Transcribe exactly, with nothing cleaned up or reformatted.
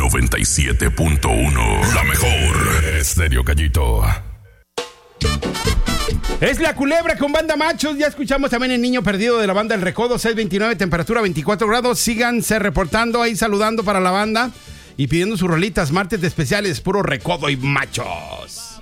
noventa y siete punto uno. La mejor. Estéreo Gallito. Es La Culebra con Banda Machos. Ya escuchamos también El Niño Perdido de la banda El Recodo. seis veintinueve, temperatura veinticuatro grados. Síganse reportando ahí, saludando para la banda y pidiendo sus rolitas. Martes de especiales, puro recodo y machos.